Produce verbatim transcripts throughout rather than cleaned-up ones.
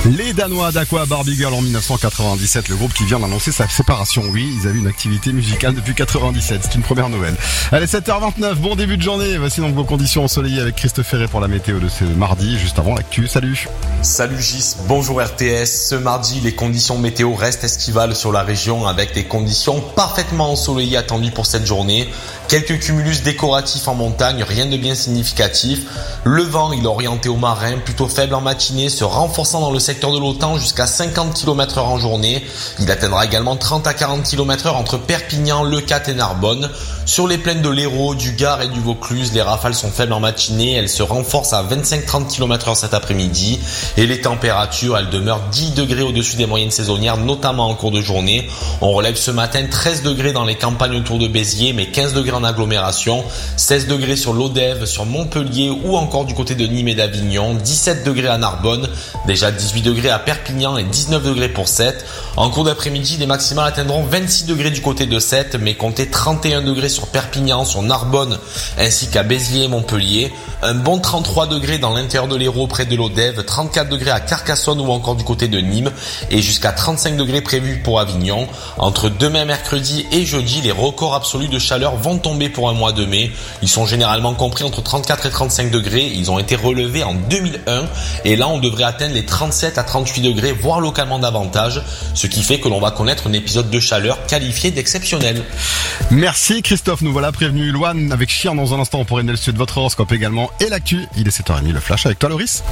Les Danois d'Aqua Barbie Girl en dix-neuf cent quatre-vingt-dix-sept, le groupe qui vient d'annoncer sa séparation. Oui, ils avaient une activité musicale depuis quatre-vingt-dix-sept, c'est une première nouvelle. Allez, sept heures vingt-neuf, bon début de journée. Voici donc vos conditions ensoleillées avec Christophe Ferré pour la météo de ce mardi, juste avant l'actu. Salut. Salut Gis, bonjour R T S. Ce mardi, les conditions météo restent estivales sur la région avec des conditions parfaitement ensoleillées attendues pour cette journée. Quelques cumulus décoratifs en montagne, rien de bien significatif. Le vent, il est orienté au marin, plutôt faible en matinée, se renforçant dans le secteur de l'Autan jusqu'à cinquante kilomètres heure en journée. Il atteindra également trente à quarante kilomètres heure entre Perpignan, Leucate et Narbonne. Sur les plaines de l'Hérault, du Gard et du Vaucluse, les rafales sont faibles en matinée. Elles se renforcent à vingt-cinq à trente kilomètres heure cet après-midi. Et les températures, elles demeurent dix degrés au-dessus des moyennes saisonnières, notamment en cours de journée. On relève ce matin treize degrés dans les campagnes autour de Béziers, mais quinze degrés en agglomération, seize degrés sur l'Odève, sur Montpellier ou encore du côté de Nîmes et d'Avignon, dix-sept degrés à Narbonne, déjà dix-huit degrés à Perpignan et dix-neuf degrés pour Sète. En cours d'après-midi, les maximales atteindront vingt-six degrés du côté de Sète, mais comptez trente et un degrés sur Perpignan, sur Narbonne ainsi qu'à Béziers et Montpellier. Un bon trente-trois degrés dans l'intérieur de l'Hérault près de l'Odève, trente-quatre degrés à Carcassonne ou encore du côté de Nîmes et jusqu'à trente-cinq degrés prévus pour Avignon. Entre demain mercredi et jeudi, les records absolus de chaleur vont tomber pour un mois de mai. Ils sont généralement compris entre trente-quatre et trente-cinq degrés. Ils ont été relevés en deux mille un et là on devrait atteindre les trente-sept à trente-huit degrés, voire localement davantage, ce qui fait que l'on va connaître un épisode de chaleur qualifié d'exceptionnel. Merci Christophe, nous voilà prévenus. Loane avec Chien dans un instant pour Enel Sud, votre horoscope également et l'actu. Il est sept heures trente, le flash avec toi Loris.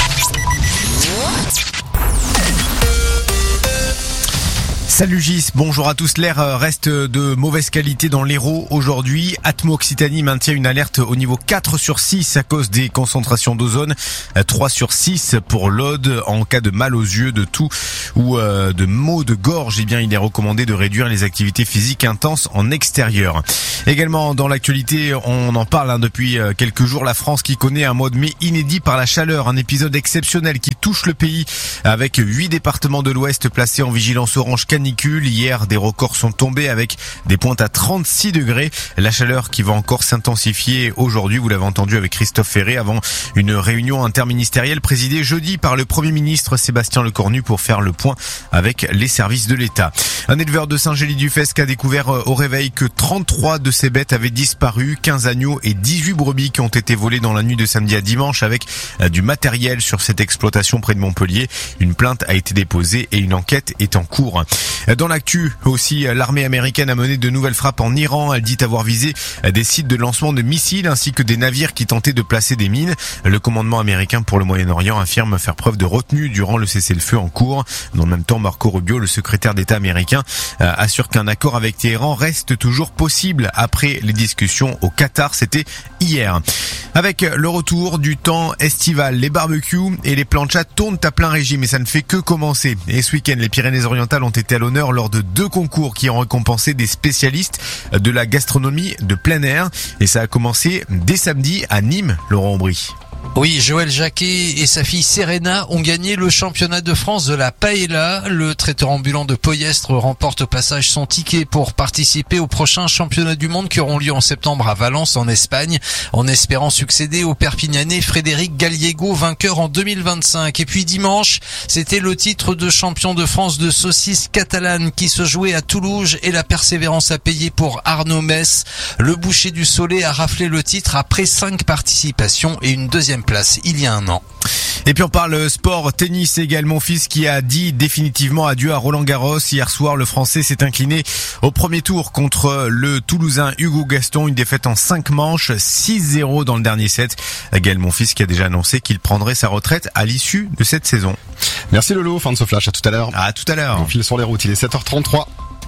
Salut Gis, bonjour à tous. L'air reste de mauvaise qualité dans l'Hérault aujourd'hui. Atmo Occitanie maintient une alerte au niveau quatre sur six à cause des concentrations d'ozone. trois sur six pour l'Aude. En cas de mal aux yeux, de toux ou de maux de gorge, eh bien, il est recommandé de réduire les activités physiques intenses en extérieur. Également dans l'actualité, on en parle hein, depuis quelques jours, la France qui connaît un mois de mai inédit par la chaleur. Un épisode exceptionnel qui touche le pays avec huit départements de l'Ouest placés en vigilance orange canicule. Hier, des records sont tombés avec des pointes à trente-six degrés. La chaleur qui va encore s'intensifier aujourd'hui, vous l'avez entendu avec Christophe Ferré, avant une réunion interministérielle présidée jeudi par le Premier ministre Sébastien Lecornu pour faire le point avec les services de l'État. Un éleveur de Saint-Gély-du-Fesque a découvert au réveil que trente-trois de ses bêtes avaient disparu, quinze agneaux et dix-huit brebis qui ont été volés dans la nuit de samedi à dimanche avec du matériel sur cette exploitation près de Montpellier. Une plainte a été déposée et une enquête est en cours. Dans l'actu aussi, l'armée américaine a mené de nouvelles frappes en Iran. Elle dit avoir visé des sites de lancement de missiles ainsi que des navires qui tentaient de placer des mines. Le commandement américain pour le Moyen-Orient affirme faire preuve de retenue durant le cessez-le-feu en cours. Dans le même temps, Marco Rubio, le secrétaire d'État américain, assure qu'un accord avec Téhéran reste toujours possible après les discussions au Qatar. C'était hier. Avec le retour du temps estival, les barbecues et les planchas tournent à plein régime et ça ne fait que commencer. Et ce week-end, les Pyrénées-Orientales ont été à l'honneur lors de deux concours qui ont récompensé des spécialistes de la gastronomie de plein air. Et ça a commencé dès samedi à Nîmes, Laurent Aubry. Oui, Joël Jacquet et sa fille Serena ont gagné le championnat de France de la paella. Le traiteur ambulant de Poyestre remporte au passage son ticket pour participer au prochain championnat du monde qui auront lieu en septembre à Valence en Espagne, en espérant succéder au Perpignanais Frédéric Gallego, vainqueur en deux mille vingt-cinq. Et puis dimanche, c'était le titre de champion de France de saucisse catalane qui se jouait à Toulouse et la persévérance a payé pour Arnaud Mess. Le boucher du Soleil a raflé le titre après cinq participations et une deuxième place il y a un an. Et puis on parle sport, tennis également. Mon fils qui a dit définitivement adieu à Roland Garros. Hier soir, le Français s'est incliné au premier tour contre le Toulousain Hugo Gaston. Une défaite en cinq manches, six zéro dans le dernier set. Gaël Monfils qui a déjà annoncé qu'il prendrait sa retraite à l'issue de cette saison. Merci Lolo, fin de ce flash, à tout à l'heure. À tout à l'heure. On file sur les routes, il est sept heures trente-trois.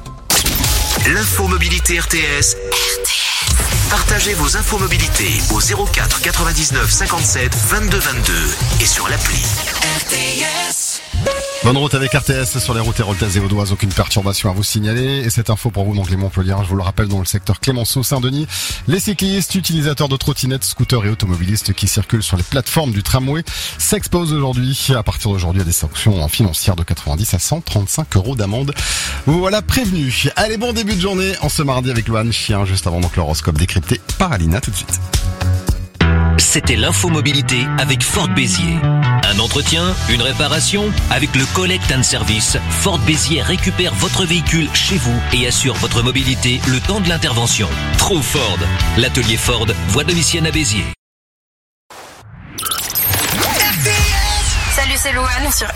L'info mobilité R T S. R T S. Partagez vos infos mobilité au zéro quatre quatre-vingt-dix-neuf cinquante-sept vingt-deux vingt-deux et sur l'appli. R T S. Bonne route avec R T S sur les routes héroltaises et vaudoises, aucune perturbation à vous signaler. Et cette info pour vous, donc les Montpelliérains, je vous le rappelle, dans le secteur Clémenceau-Saint-Denis, les cyclistes, utilisateurs de trottinettes, scooters et automobilistes qui circulent sur les plateformes du tramway s'exposent aujourd'hui, à partir d'aujourd'hui, à des sanctions financières de quatre-vingt-dix à cent trente-cinq euros d'amende. Vous voilà prévenus. Allez, bon début de journée en ce mardi avec Loane Chien, juste avant donc l'horoscope décrypté par Alina, tout de suite. c'était l'infomobilité avec Ford Béziers. Un entretien, une réparation, avec le Collect and Service, Ford Béziers récupère votre véhicule chez vous et assure votre mobilité le temps de l'intervention. Trouve Ford. L'atelier Ford, voie de Vissienne à Béziers. Salut, c'est Louane sur